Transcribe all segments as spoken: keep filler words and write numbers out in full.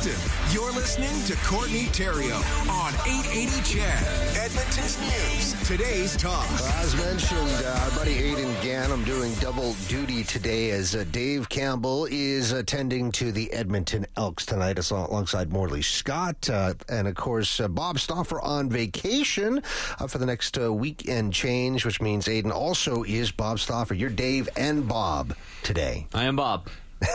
Edmonton, you're listening to Courtney Theriault on eight eighty C H E D, Edmonton's news. Today's talk. Well, as mentioned, uh, our buddy Aidan Gannon doing double duty today as uh, Dave Campbell is attending to the Edmonton Elks tonight alongside Morley Scott. Uh, and, of course, uh, Bob Stauffer on vacation uh, for the next uh, weekend change, which means Aidan also is Bob Stauffer. You're Dave and Bob today. I am Bob.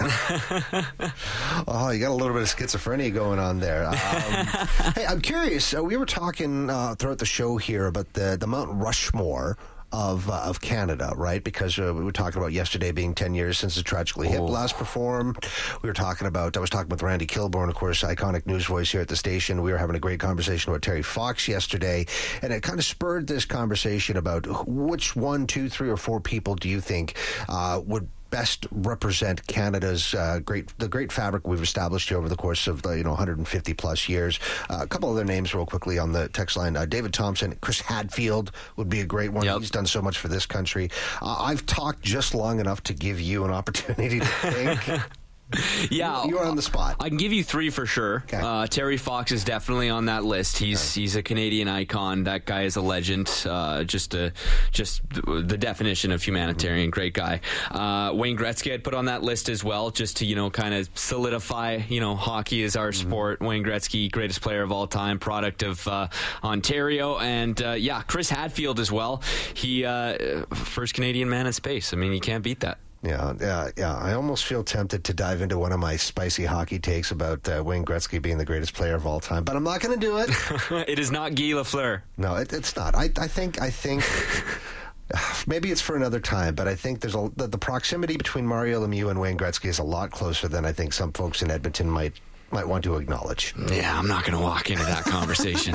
Oh, you got a little bit of schizophrenia going on there. Um, hey, I'm curious. Uh, we were talking uh, throughout the show here about the, the Mount Rushmore of uh, of Canada, right? Because uh, we were talking about yesterday being ten years since the Tragically Hip oh. last performed. We were talking about, I was talking with Randy Kilbourne, of course, iconic news voice here at the station. We were having a great conversation about Terry Fox yesterday, and it kind of spurred this conversation about which one, two, three, or four people do you think uh, would best represent Canada's uh, great, the great fabric we've established here over the course of the, you know, one hundred fifty plus years. Uh, a couple other names real quickly on the text line. Uh, David Thompson, Chris Hadfield would be a great one. Yep. He's done so much for this country. Uh, I've talked just long enough to give you an opportunity to think. Yeah, you are on the spot. I can give you three for sure. Okay. Uh, Terry Fox is definitely on that list. He's Okay. he's a Canadian icon. That guy is a legend. Uh, just a just the definition of humanitarian. Great guy. Uh, Wayne Gretzky I'd put on that list as well, just to you know kind of solidify. You know, hockey is our mm-hmm. sport. Wayne Gretzky, greatest player of all time, product of uh, Ontario, and uh, yeah, Chris Hadfield as well. He uh, first Canadian man in space. I mean, you can't beat that. Yeah, yeah, yeah. I almost feel tempted to dive into one of my spicy hockey takes about uh, Wayne Gretzky being the greatest player of all time, but I'm not going to do it. It is not Guy Lafleur. No, it, it's not. I, I think, I think. Maybe it's for another time, but I think there's a the, the proximity between Mario Lemieux and Wayne Gretzky is a lot closer than I think some folks in Edmonton might. might want to acknowledge. Yeah, I'm not going to walk into that conversation.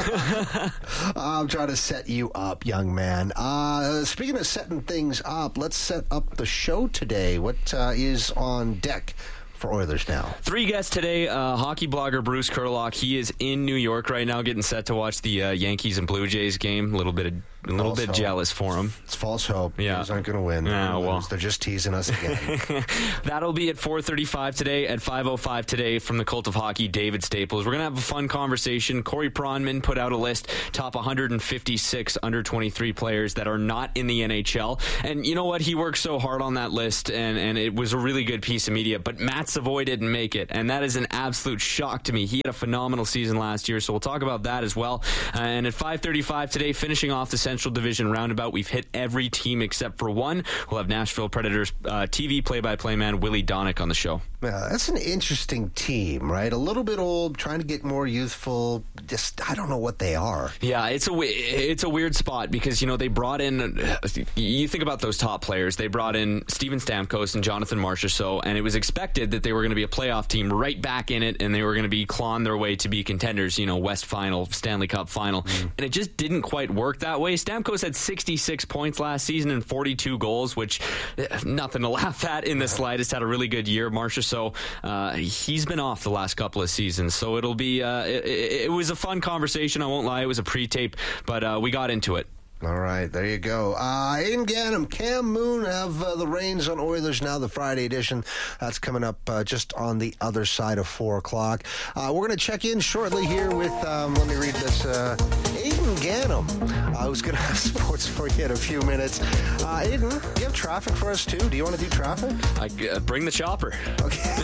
I'm trying to set you up, young man. Uh, speaking of setting things up, let's set up the show today. What uh, is on deck for Oilers Now? Three guests today. Uh, hockey blogger Bruce Kurlock. He is in New York right now, getting set to watch the uh, Yankees and Blue Jays game. A little bit of A little false bit hope. jealous for him. It's false hope. Yeah. Oilers aren't going to win. They're, Yeah, gonna well. lose. They're just teasing us again. That'll be at four thirty-five today. At five oh five today from the Cult of Hockey, David Staples. We're going to have a fun conversation. Corey Pronman put out a list, top one hundred fifty-six under twenty-three players that are not in the N H L. And you know what? He worked so hard on that list, and, and it was a really good piece of media. But Matt Savoy didn't make it, and that is an absolute shock to me. He had a phenomenal season last year, so we'll talk about that as well. Uh, and at five thirty-five today, finishing off the Central Division roundabout, we've hit every team except for one. We'll have Nashville Predators uh, T V play-by-play man Willie Donick on the show. Yeah, that's an interesting team, right? A little bit old, trying to get more youthful. Just, I don't know what they are. Yeah, it's a it's a weird spot because you know they brought in. You think about those top players. They brought in Steven Stamkos and Jonathan Marchessault, and it was expected that they were going to be a playoff team right back in it, and they were going to be clawing their way to be contenders. You know, West Final, Stanley Cup Final, mm. and it just didn't quite work that way. Stamkos had sixty-six points last season and forty-two goals, which nothing to laugh at in the slightest. Had a really good year. Marchessault, uh, he's been off the last couple of seasons, so it'll be. Uh, it, it was a fun conversation. I won't lie. It was a pre-tape, but uh, we got into it. All right, there you go. Uh, Aidan Gannon, Cam Moon have uh, the reins on Oilers Now, the Friday edition. That's coming up uh, just on the other side of four o'clock. Uh, we're going to check in shortly here with, um, let me read this, uh, Aidan Gannon, uh, who's going to have sports for you in a few minutes. Uh, Aidan, do you have traffic for us, too? Do you want to do traffic? I, uh, bring the chopper. Okay.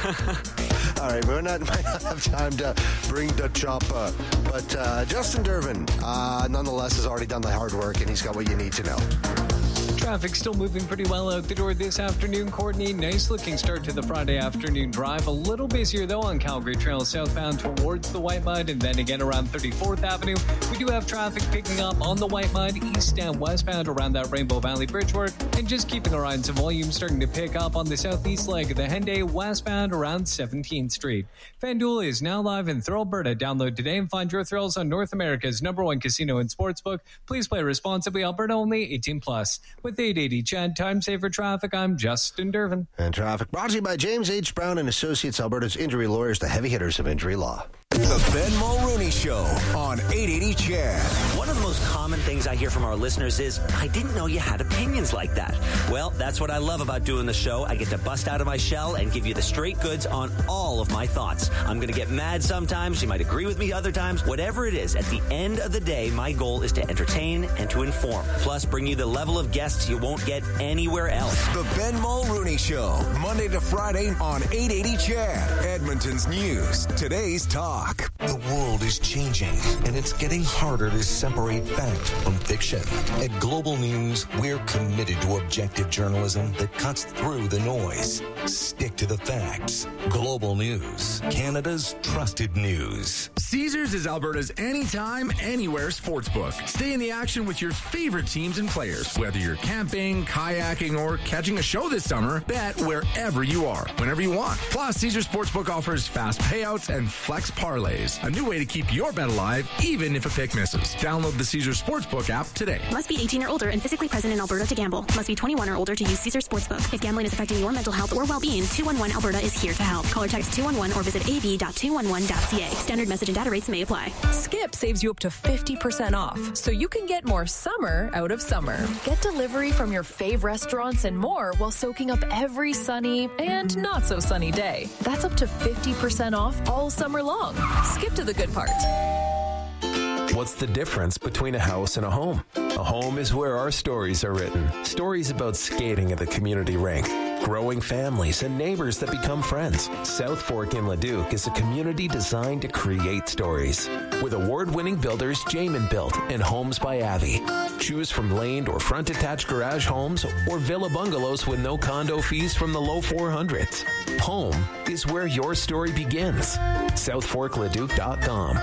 All right, we not, might not have time to bring the chopper. But uh, Justin Durbin, uh, nonetheless, has already done the hard work, and he's got what you need to know. Traffic still moving pretty well out the door this afternoon, Courtney. Nice looking start to the Friday afternoon drive. A little busier, though, on Calgary Trail southbound towards the White Mud, and then again around thirty-fourth Avenue. We do have traffic picking up on the White Mud, east and westbound around that Rainbow Valley Bridge work, and just keeping our eye on some volume starting to pick up on the southeast leg of the Henday, westbound around seventeenth Street. FanDuel is now live in Thrill Alberta. Download today and find your thrills on North America's number one casino and sportsbook. Please play responsibly. Alberta only, eighteen plus. With eight eighty Chad Time Saver Traffic, I'm Justin Durbin. And traffic brought to you by James H. Brown and Associates, Alberta's injury lawyers, the heavy hitters of injury law. The Ben Mulrooney Show on eight eighty C H E D. One of the most common things I hear from our listeners is, I didn't know you had opinions like that. Well, that's what I love about doing the show. I get to bust out of my shell and give you the straight goods on all of my thoughts. I'm going to get mad sometimes. You might agree with me other times. Whatever it is, at the end of the day, my goal is to entertain and to inform. Plus, bring you the level of guests you won't get anywhere else. The Ben Mulrooney Show, Monday to Friday on eight eighty C H E D. Edmonton's news. Today's talk. The world is changing, and it's getting harder to separate fact from fiction. At Global News, we're committed to objective journalism that cuts through the noise. Stick to the facts. Global News, Canada's trusted news. Caesars is Alberta's anytime, anywhere sportsbook. Stay in the action with your favorite teams and players. Whether you're camping, kayaking, or catching a show this summer, bet wherever you are, whenever you want. Plus, Caesars Sportsbook offers fast payouts and flex parlays. A new way to keep your bet alive, even if a pick misses. Download the Caesars Sportsbook app today. Must be eighteen or older and physically present in Alberta to gamble. Must be twenty-one or older to use Caesars Sportsbook. If gambling is affecting your mental health or well-being, two one one Alberta is here to help. Call or text two one one or visit a b dot two one one dot c a. Standard message and data rates may apply. Skip saves you up to fifty percent off, so you can get more summer out of summer. Get delivery from your fave restaurants and more while soaking up every sunny and not so sunny day. That's up to fifty percent off all summer long. Skip to the good part. What's the difference between a house and a home? A home is where our stories are written. Stories about skating at the community rink, growing families, and neighbors that become friends. South Fork in Leduc is a community designed to create stories. With award-winning builders Jamin Built and Homes by Avi. Choose from laned or front-attached garage homes or villa bungalows with no condo fees from the low four hundreds. Home is where your story begins. south fork leduc dot com.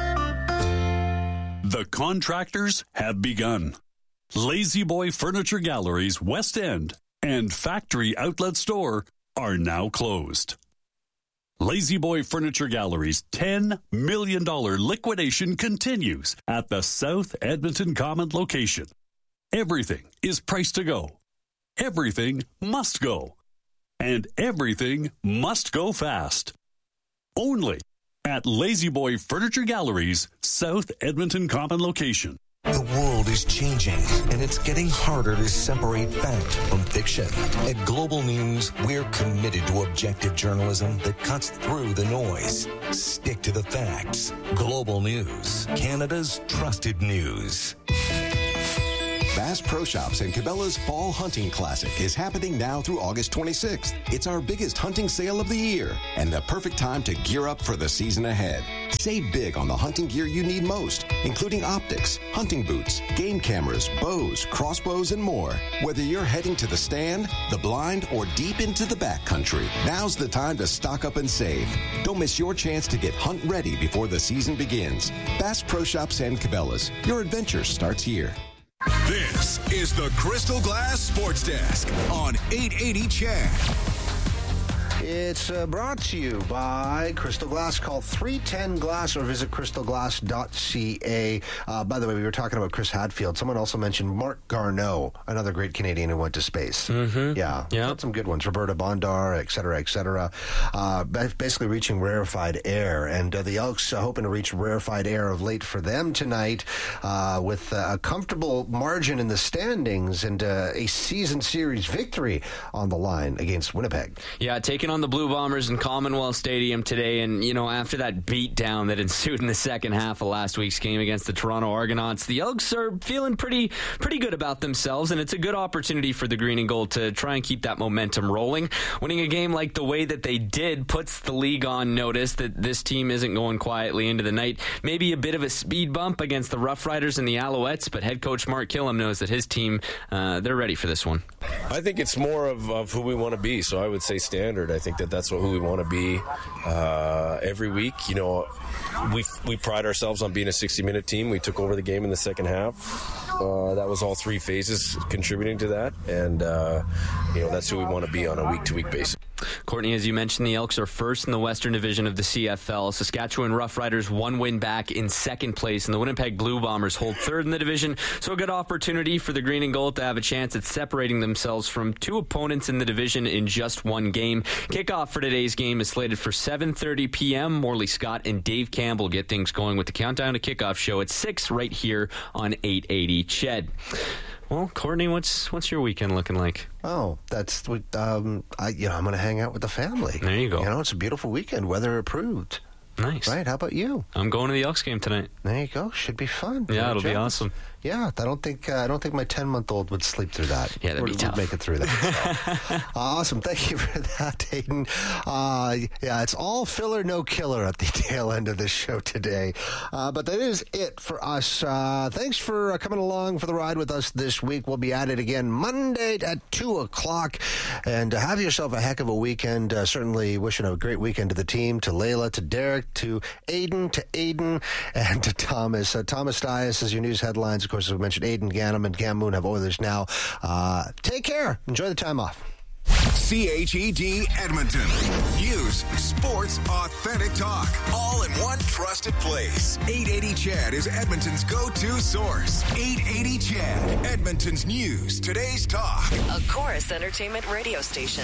The contractors have begun. Lazy Boy Furniture Galleries West End and Factory Outlet Store are now closed. Lazy Boy Furniture Gallery's ten million dollars liquidation continues at the South Edmonton Common location. Everything is priced to go. Everything must go. And everything must go fast. Only at Lazy Boy Furniture Gallery's South Edmonton Common location. The world is changing, and it's getting harder to separate fact from fiction. At Global News, we're committed to objective journalism that cuts through the noise. Stick to the facts. Global News, Canada's trusted news. Bass Pro Shops and Cabela's Fall Hunting Classic is happening now through August twenty-sixth. It's our biggest hunting sale of the year and the perfect time to gear up for the season ahead. Save big on the hunting gear you need most, including optics, hunting boots, game cameras, bows, crossbows, and more. Whether you're heading to the stand, the blind, or deep into the backcountry, now's the time to stock up and save. Don't miss your chance to get hunt ready before the season begins. Bass Pro Shops and Cabela's. Your adventure starts here. This is the Crystal Glass Sports Desk on eight eighty C H E D. It's uh, brought to you by Crystal Glass. Call three ten glass or visit crystal glass dot c a. Uh, by the way, we were talking about Chris Hadfield. Someone also mentioned Mark Garneau, another great Canadian who went to space. Mm-hmm. Yeah, yeah. Had some good ones. Roberta Bondar, et cetera, et cetera. Uh, basically reaching rarefied air. And uh, the Elks uh, hoping to reach rarefied air of late for them tonight uh, with uh, a comfortable margin in the standings and uh, a season series victory on the line against Winnipeg. Yeah, taking on the Blue Bombers in Commonwealth Stadium today, and you know, after that beatdown that ensued in the second half of last week's game against the Toronto Argonauts, the Elks are feeling pretty pretty good about themselves, and it's a good opportunity for the Green and Gold to try and keep that momentum rolling. Winning a game like the way that they did puts the league on notice that this team isn't going quietly into the night. Maybe a bit of a speed bump against the Rough Riders and the Alouettes, but head coach Mark Killam knows that his team, uh, they're ready for this one. I think it's more of, of who we want to be, so I would say standard. I think that that's what, who we want to be uh, every week. You know, we we pride ourselves on being a sixty-minute team. We took over the game in the second half. Uh, that was all three phases contributing to that, and uh, you know, that's who we want to be on a week-to-week basis. Courtney, as you mentioned, the Elks are first in the Western Division of the C F L. Saskatchewan Roughriders one win back in second place, and the Winnipeg Blue Bombers hold third in the division. So a good opportunity for the Green and Gold to have a chance at separating themselves from two opponents in the division in just one game. Kickoff for today's game is slated for seven thirty p.m. Morley Scott and Dave Campbell get things going with the Countdown to Kickoff show at six right here on eight eighty C H E D. Well, Courtney, what's what's your weekend looking like? Oh, that's um, I, you know, I'm going to hang out with the family. There you go. You know, it's a beautiful weekend, weather approved. Nice. Right? How about you? I'm going to the Elks game tonight. There you go. Should be fun. Yeah, I'm it'll jealous. be awesome. Yeah, I don't think uh, I don't think my ten-month-old would sleep through that. Yeah, that'd or, be tough. Would make it through that. So. Awesome. Thank you for that, Hayden. Uh, yeah, it's all filler, no killer at the tail end of this show today. Uh, but that is it for us. Uh, thanks for uh, coming along for the ride with us this week. We'll be at it again Monday at two o'clock. And uh, have yourself a heck of a weekend. Uh, certainly wishing a great weekend to the team, to Layla, to Derek, to Aiden, to Aiden, and to Thomas. Uh, Thomas Dias is your news headlines. Of course, as we mentioned, Aiden Ganem and Gamoon have Oilers now. Uh, take care. Enjoy the time off. C H E D Edmonton. News, sports, authentic talk. All in one trusted place. eight eighty C H E D is Edmonton's go-to source. eight eighty C H E D, Edmonton's news, today's talk. A Chorus Entertainment radio station.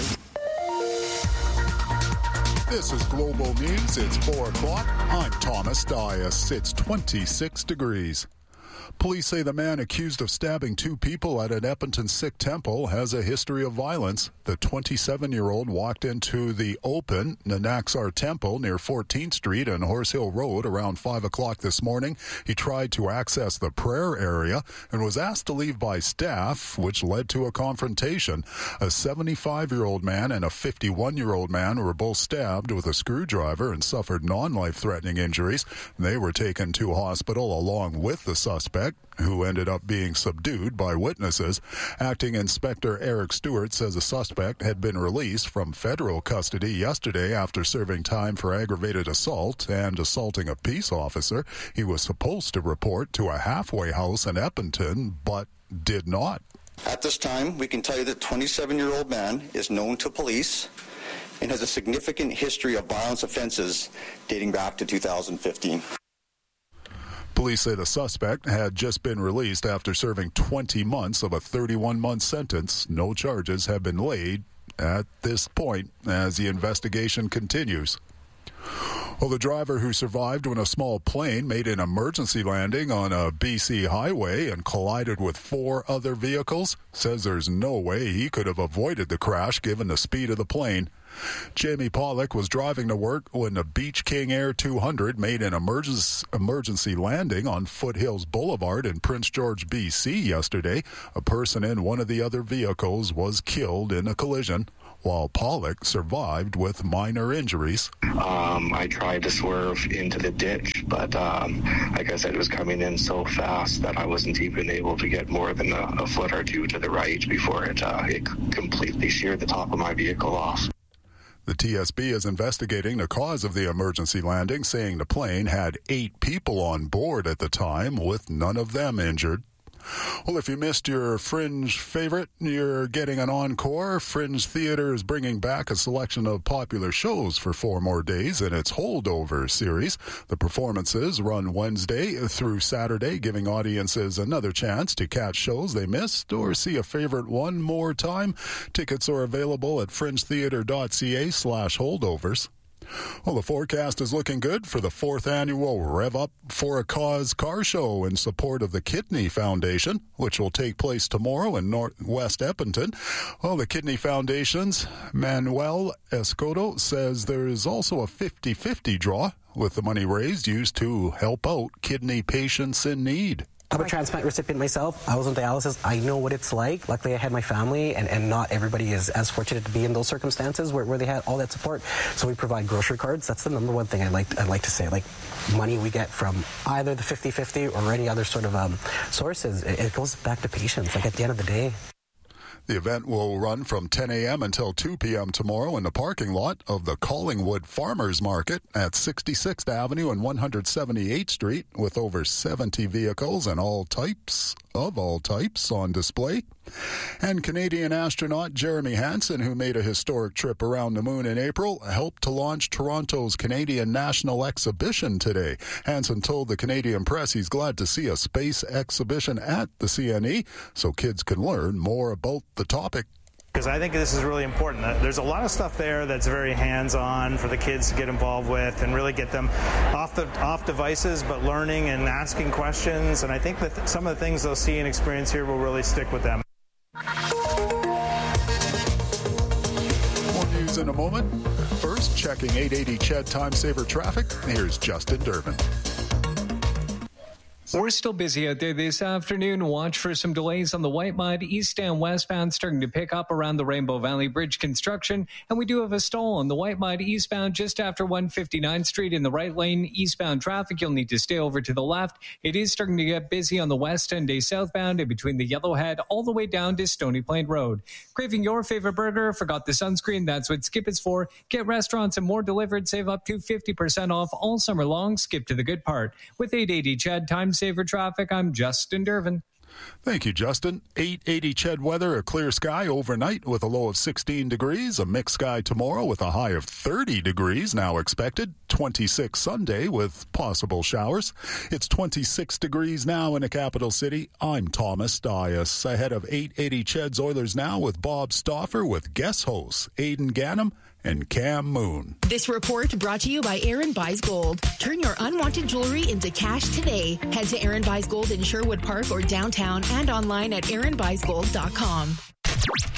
This is Global News. It's four o'clock. I'm Thomas Dias. It's twenty-six degrees. Police say the man accused of stabbing two people at an Edmonton Sikh temple has a history of violence. The twenty-seven-year-old walked into the open Nanaksar Temple near fourteenth Street and Horse Hill Road around five o'clock this morning. He tried to access the prayer area and was asked to leave by staff, which led to a confrontation. A seventy-five-year-old man and a fifty-one-year-old man were both stabbed with a screwdriver and suffered non-life-threatening injuries. They were taken to hospital along with the suspect, who ended up being subdued by witnesses. Acting Inspector Eric Stewart says a suspect had been released from federal custody yesterday after serving time for aggravated assault and assaulting a peace officer. He was supposed to report to a halfway house in Edmonton, but did not. At this time, we can tell you that the twenty-seven-year-old man is known to police and has a significant history of violence offenses dating back to two thousand fifteen. Police say the suspect had just been released after serving twenty months of a thirty-one month sentence. No charges have been laid at this point as the investigation continues. Well, the driver who survived when a small plane made an emergency landing on a B C highway and collided with four other vehicles says there's no way he could have avoided the crash given the speed of the plane. Jamie Pollock was driving to work when the Beach King Air two hundred made an emergency emergency landing on Foothills Boulevard in Prince George, B C yesterday. A person in one of the other vehicles was killed in a collision, while Pollock survived with minor injuries. Um, I tried to swerve into the ditch, but um, like I said, it was coming in so fast that I wasn't even able to get more than a, a foot or two to the right before it, uh, it completely sheared the top of my vehicle off. The T S B is investigating the cause of the emergency landing, saying the plane had eight people on board at the time, with none of them injured. Well, if you missed your Fringe favorite, you're getting an encore. Fringe Theatre is bringing back a selection of popular shows for four more days in its Holdover series. The performances run Wednesday through Saturday, giving audiences another chance to catch shows they missed or see a favorite one more time. Tickets are available at fringetheatre.ca slash holdovers. Well, the forecast is looking good for the fourth annual Rev Up for a Cause car show in support of the Kidney Foundation, which will take place tomorrow in Northwest Edmonton. Well, the Kidney Foundation's Manuel Escoto says there is also a fifty-fifty draw, with the money raised used to help out kidney patients in need. I'm a transplant recipient myself. I was on dialysis. I know what it's like. Luckily, I had my family, and, and not everybody is as fortunate to be in those circumstances where, where they had all that support. So we provide grocery cards. That's the number one thing I'd like, I'd like to say. Like, money we get from either the fifty-fifty or any other sort of um, sources, it, it goes back to patients, like at the end of the day. The event will run from ten a.m. until two p.m. tomorrow in the parking lot of the Collingwood Farmers Market at sixty-sixth Avenue and one hundred seventy-eighth Street, with over seventy vehicles and all types of all types on display. And Canadian astronaut Jeremy Hansen, who made a historic trip around the moon in April, helped to launch Toronto's Canadian National Exhibition today. Hansen told the Canadian press he's glad to see a space exhibition at the C N E so kids can learn more about the topic. Because I think this is really important. There's a lot of stuff there that's very hands-on for the kids to get involved with and really get them off the off devices, but learning and asking questions. And I think that some of the things they'll see and experience here will really stick with them. More news in a moment. First, checking eight eighty C H E D Time Saver traffic. Here's Justin Durbin. We're still busy out there this afternoon. Watch for some delays on the White Mud east and westbound starting to pick up around the Rainbow Valley Bridge construction. And we do have a stall on the White Mud eastbound just after one fifty-ninth Street in the right lane. Eastbound traffic, you'll need to stay over to the left. It is starting to get busy on the west end day southbound and between the Yellowhead all the way down to Stony Plain Road. Craving your favorite burger? Forgot the sunscreen? That's what Skip is for. Get restaurants and more delivered. Save up to fifty percent off all summer long. Skip to the good part. With eight eighty C H E D Time Saver Traffic, I'm Justin Durbin. Thank you, Justin. eight eighty C H E D weather, a clear sky overnight with a low of sixteen degrees. A mixed sky tomorrow with a high of thirty degrees now expected. twenty-six Sunday with possible showers. It's twenty-six degrees now in the capital city. I'm Thomas Dias. Ahead of eight eighty C H E D's Oilers Now with Bob Stauffer with guest hosts Aidan Gannam and Cam Moon. This report brought to you by Aaron Buys Gold. Turn your unwanted jewelry into cash today. Head to Aaron Buys Gold in Sherwood Park or downtown and online at aaron buys gold dot com.